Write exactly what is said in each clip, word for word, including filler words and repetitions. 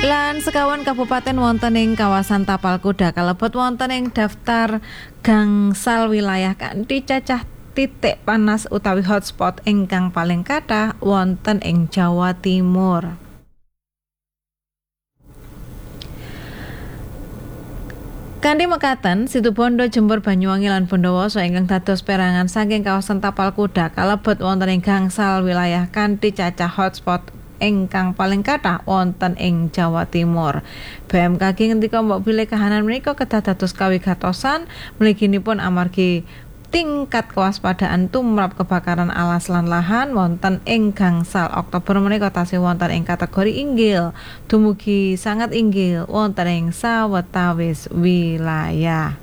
Lan sekawan kabupaten wonten ing kawasan Tapal Kuda kalebet wonten ing daftar gangsal wilayah kanthi cacah titik panas utawi hotspot ingkang paling kathah wonten ing Jawa Timur. Kanthi mekaten, Situbondo, Jember, Banyuwangi lan Bondowoso ingkang dados perangan saking kawasan Tapal Kuda kalebet wonten ing gangsal wilayah kanthi cacah hotspot ingkang paling kathah wonten ing Jawa Timur. B M K G ngendika mbok bilih kahanan menika kedah dados kawigatosan mliginipun amargi tingkat kewaspadaan tumrap kebakaran alas lan lahan wonten ing gangsal Oktober menika tasih wonten ing kategori inggil dumugi sangat inggil wonten ing sawetawis wilayah.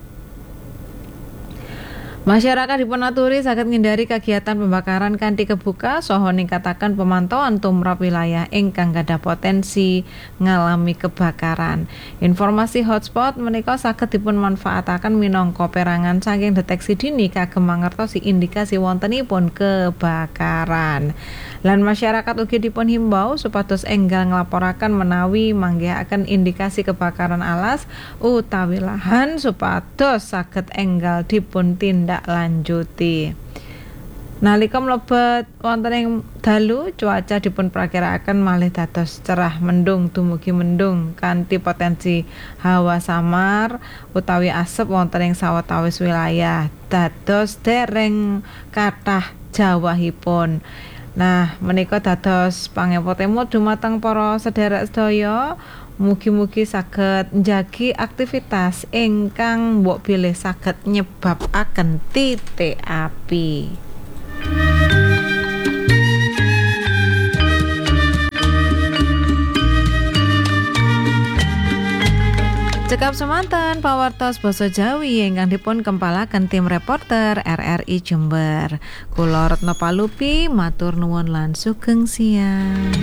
Masyarakat dipunaturi saged ngindari kegiatan pembakaran kanthi kebuka saha ningkataken pemantauan tumrap wilayah ingkang gadhah potensi ngalami kebakaran. Informasi hotspot menika saged dipunmanfaataken minangka perangan saking deteksi dini kagem mangertosi indikasi wontenipun kebakaran. Lan masyarakat ugi dipunhimbau supados enggal nglaporaken menawi manggihaken indikasi kebakaran alas utawi lahan supados saged enggal dipuntindak lanjuti. Nalika mlebet wonten ing dalu cuaca dipunprakirakaken malih dados cerah mendung dumugi mendung kanthi potensi hawa samar utawi asep wonten ing sawetawis wilayah dados dereng kathah jawahipun. Nah, menika dados pangepotemu dumateng para sedherek sedaya. Mugi-mugi saged njagi aktivitas ingkang mbok bilih saged nyebabaken titik api. Cekap semanten pawartos basa Jawi ingkang dipun kempalaken tim reporter R R I Jember. Kula Retno Palupi matur nuwun lan sugeng siang.